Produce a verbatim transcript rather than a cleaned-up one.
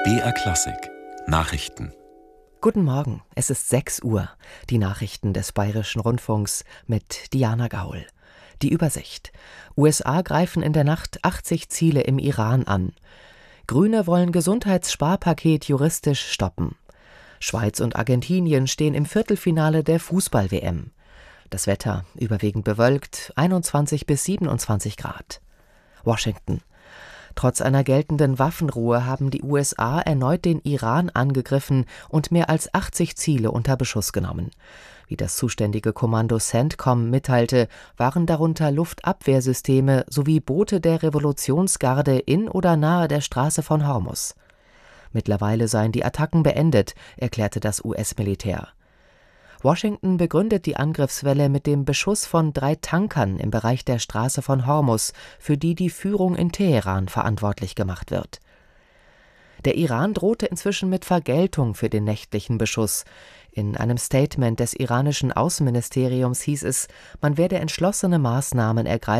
B R Klassik Nachrichten. Guten Morgen, es ist sechs Uhr. Die Nachrichten des Bayerischen Rundfunks mit Diana Gaul. Die Übersicht. U S A greifen in der Nacht achtzig Ziele im Iran an. Grüne wollen Gesundheitssparpaket juristisch stoppen. Schweiz und Argentinien stehen im Viertelfinale der Fußball-W M. Das Wetter überwiegend bewölkt, einundzwanzig bis siebenundzwanzig Grad. Washington. Trotz einer geltenden Waffenruhe haben die U S A erneut den Iran angegriffen und mehr als achtzig Ziele unter Beschuss genommen. Wie das zuständige Kommando CENTCOM mitteilte, waren darunter Luftabwehrsysteme sowie Boote der Revolutionsgarde in oder nahe der Straße von Hormuz. Mittlerweile seien die Attacken beendet, erklärte das U S-Militär. Washington begründet die Angriffswelle mit dem Beschuss von drei Tankern im Bereich der Straße von Hormuz, für die die Führung in Teheran verantwortlich gemacht wird. Der Iran drohte inzwischen mit Vergeltung für den nächtlichen Beschuss. In einem Statement des iranischen Außenministeriums hieß es, man werde entschlossene Maßnahmen ergreifen,